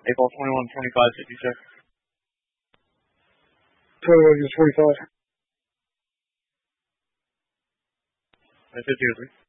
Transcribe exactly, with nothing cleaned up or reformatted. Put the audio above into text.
April twenty-one, twenty-five, fifty-six. twenty-one, just forty-five. I fifty or three.